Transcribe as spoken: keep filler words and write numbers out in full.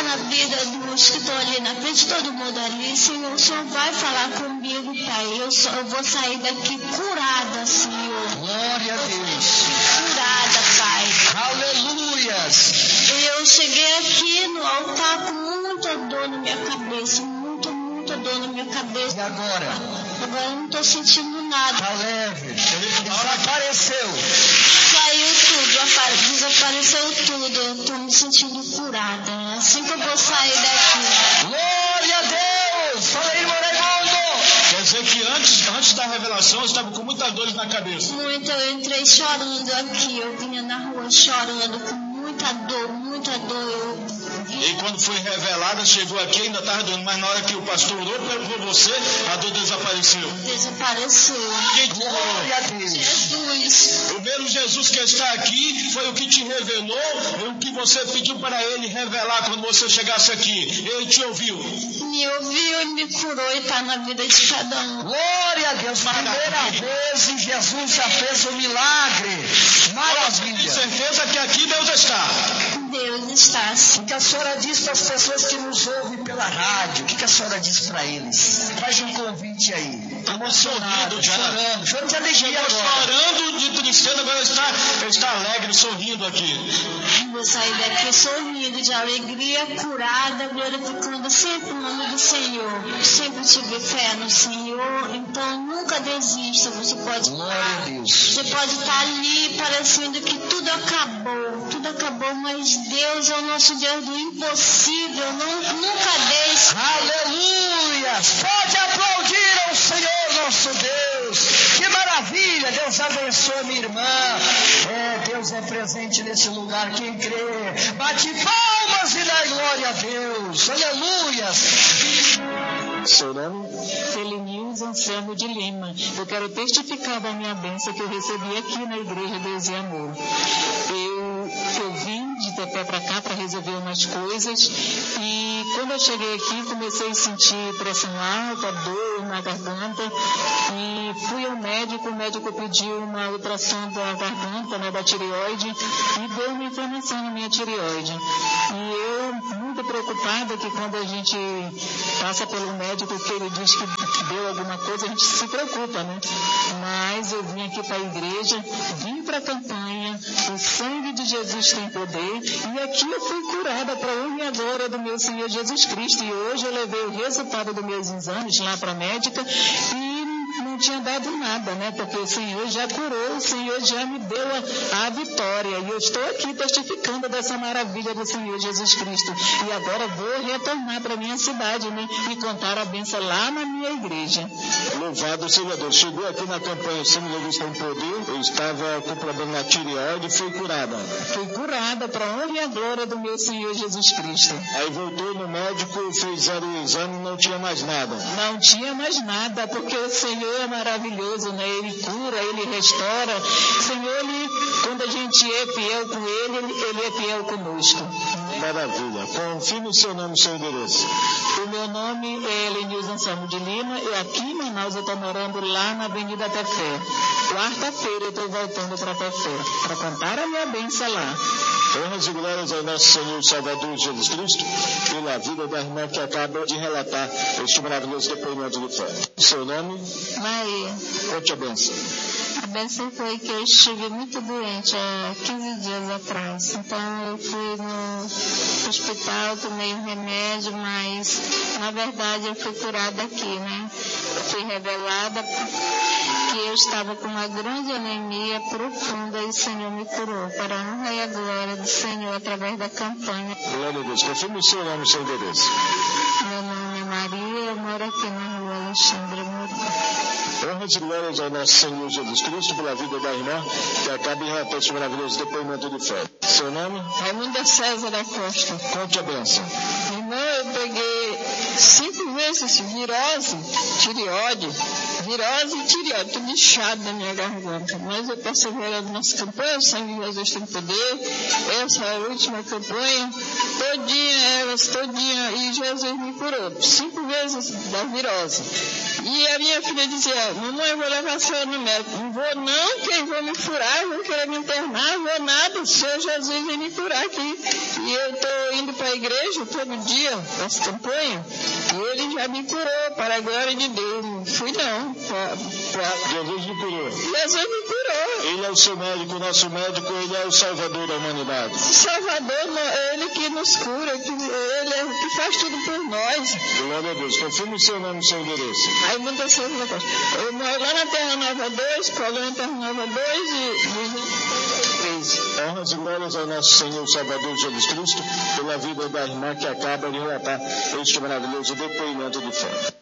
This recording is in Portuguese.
está na vida dos que estão ali na frente, todo mundo ali, Senhor, o Senhor vai falar comigo, Pai. Eu, só, eu vou sair daqui curada, Senhor. Glória a Deus. Curada, Pai. Aleluias. Eu cheguei aqui no altar com muita dor na minha cabeça, muita, muita dor na minha cabeça. E agora? Agora eu não estou sentindo nada. Tá leve. Desapareceu. Saiu tudo, apare- desapareceu tudo. Eu estou me sentindo curada. Assim que eu vou sair daqui. Glória a Deus. Fala aí, irmão Raimundo. Quer dizer que antes, antes da revelação eu estava com muitas dores na cabeça. Muito, eu entrei chorando aqui. Eu vinha na rua chorando com muita dor, muita dor. Eu E quando foi revelada, chegou aqui, ainda estava doendo, mas na hora que o pastor orou por você, a dor desapareceu. Desapareceu. Quem te Glória a Deus. Jesus. O mesmo Jesus que está aqui foi o que te revelou, o que você pediu para ele revelar quando você chegasse aqui. Ele te ouviu. Me ouviu e me curou e está na vida de cada um. Glória a Deus. Primeira vez e Jesus já fez um milagre. Tenho Maravilha. certeza que aqui Deus está. Deus está assim. O que a senhora diz para as pessoas que nos ouvem pela rádio? O que a senhora diz para eles? Faz um convite aí. Emocionado, já. chorando. Chorando de alegria Chegou agora. chorando de tristeza, agora está, está alegre, sorrindo aqui. Vou sair daqui sorrindo de alegria, curada, glorificando sempre o nome do Senhor. Sempre tive fé no Senhor, então nunca desista. Você pode, Glória a Deus. você pode estar ali parecendo que tudo acabou, tudo acabou, mas Deus é o nosso Deus do impossível. Não, nunca deixe. Aleluia! Pode aplaudir ao Senhor nosso Deus. Que maravilha! Deus abençoe minha irmã. É, Deus é presente nesse lugar. Quem crê, bate palmas e dá glória a Deus. Aleluia! Seu nome? Felinilza Anselmo de Lima. Eu quero testificar da minha bênção que eu recebi aqui na Igreja Deus e Amor. Eu, eu vim de Tepé para cá para resolver umas coisas e quando eu cheguei aqui comecei a sentir pressão alta, dor na garganta e fui ao médico, o médico pediu uma ultrassom da garganta, né, da tireoide e deu uma inflamação na minha tireoide. E eu, muito preocupada que quando a gente passa pelo médico que ele diz que deu alguma coisa, a gente se preocupa, né? Mas eu vim aqui para a igreja, vim para a campanha, o sangue de Jesus tem poder, e aqui eu fui curada para a honra e a glória do meu Senhor Jesus Cristo. E hoje eu levei o resultado dos meus exames lá para a médica e não tinha dado nada, né? Porque o Senhor já curou, o Senhor já me deu a, a vitória. E eu estou aqui testificando dessa maravilha do Senhor Jesus Cristo. E agora vou retornar para minha cidade, né? E contar a bênção lá na minha igreja. Louvado seja Deus. Chegou aqui na campanha Senhor Jesus tem poder, eu estava com problema na tireoide e foi curada. Fui curada para a honra e a glória do meu Senhor Jesus Cristo. Aí voltou no médico, fez o exame e não tinha mais nada. Não tinha mais nada, porque o Senhor é maravilhoso, né? Ele cura, Ele restaura. O Senhor, ele, quando a gente é fiel com Ele, Ele, ele é fiel conosco. Maravilha. Confirme o seu nome e seu endereço. O meu nome é Helenilza Anselmo de Lima e aqui em Manaus eu estou morando lá na Avenida Tefé. Quarta-feira eu estou voltando para Tefé, para contar a minha bênção lá. Honras e glórias ao nosso Senhor e Salvador Jesus Cristo, pela vida da irmã que acaba de relatar este maravilhoso depoimento de fé. Seu nome? Maria. Conte a bênção. A bênção foi que eu estive muito doente há quinze dias atrás. Então eu fui no hospital, tomei um remédio, mas na verdade eu fui curada aqui, né? Fui revelada que eu estava com uma grande anemia profunda e o Senhor me curou. Para a honra e a glória do Senhor através da campanha. Glória a Deus. Confirme o seu nome e seu endereço. Meu nome é Maria, eu moro aqui na rua Alexandre Moura. Honras e glórias ao nosso Senhor Jesus Cristo pela vida da irmã que acaba de relatar este maravilhoso depoimento de fé. Seu nome? Raimunda César da Costa. Conte a bênção. Irmã, eu peguei cinco vezes virose, tireoide, virose e tireoide, tudo inchado na minha garganta. Mas eu perseverando nessa campanha, o sangue de Jesus tem poder. Essa é a última campanha. Todinha ela virose todinha e Jesus me curou, cinco vezes da virose. E a minha filha dizia, mamãe, eu vou levar a senhora no médico. Não vou não, quem vou me furar, vou querer me internar, não vou nada, o Senhor Jesus vem me curar aqui. E eu estou indo para a igreja todo dia, essa campanha, e ele já me curou, para a glória de Deus. Não fui não. Pra, pra... Jesus me curou. Jesus me curou. Ele é o seu médico, o nosso médico, ele é o salvador da humanidade. Salvador, ele que nos cura, que, ele é o que faz tudo por nós. Glória a Deus. Confirme o seu nome e seu endereço. Aí manda ser uma coisa. Eu moro lá na Terra Nova dois, Colônia Terra Nova dois e três. Honras e glórias ao nosso Senhor Salvador Jesus Cristo pela vida da irmã que acaba de relatar este maravilhoso depoimento de fé.